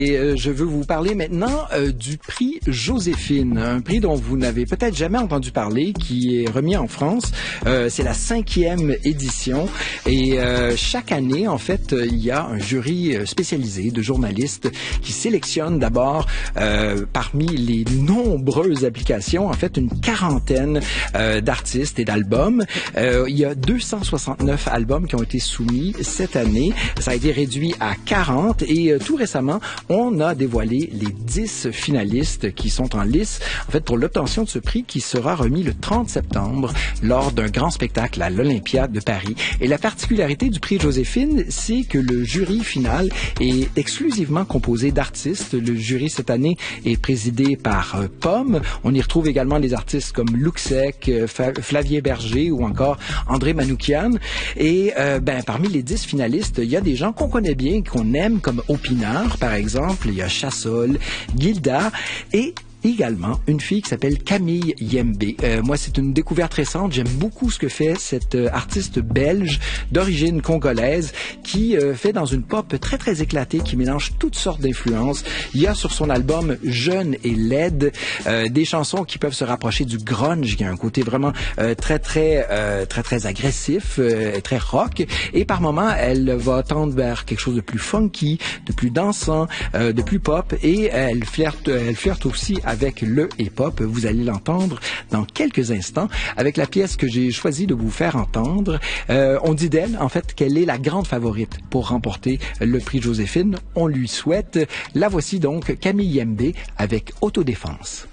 Et je veux vous parler maintenant du prix Joséphine, un prix dont vous n'avez peut-être jamais entendu parler, qui est remis en France. C'est la 5e édition et chaque année, en fait, il y a un jury spécialisé de journalistes qui sélectionne d'abord parmi les nombreuses applications, en fait, une quarantaine d'artistes et d'albums. Il y a 269 albums qui ont été soumis cette année. Ça a été réduit à 40 et tout récemment, on a dévoilé les 10 finalistes qui sont en lice, en fait, pour l'obtention de ce prix qui sera remis le 30 septembre lors d'un grand spectacle à l'Olympia de Paris. Et la particularité du prix Joséphine, c'est que le jury final est exclusivement composé d'artistes. Le jury cette année est présidé par Pomme. On y retrouve également des artistes comme Luxec, Flavien Berger ou encore André Manoukian. Et parmi les 10 finalistes, il y a des gens qu'on connaît bien, qu'on aime, comme Opinard, par exemple. Il y a Chassol, Gilda et également une fille qui s'appelle Camille Yembe. Moi, c'est une découverte récente. J'aime beaucoup ce que fait cette artiste belge d'origine congolaise qui fait dans une pop très, très éclatée, qui mélange toutes sortes d'influences. Il y a sur son album Jeune et laide des chansons qui peuvent se rapprocher du grunge, qui a un côté vraiment très agressif, très rock. Et par moments, elle va tendre vers quelque chose de plus funky, de plus dansant, de plus pop. Et elle flirte aussi avec le hip-hop. Vous allez l'entendre dans quelques instants avec la pièce que j'ai choisi de vous faire entendre. On dit d'elle, en fait, qu'elle est la grande favorite pour remporter le prix Joséphine. On lui souhaite. La voici donc, Camille Yembe avec Autodéfense.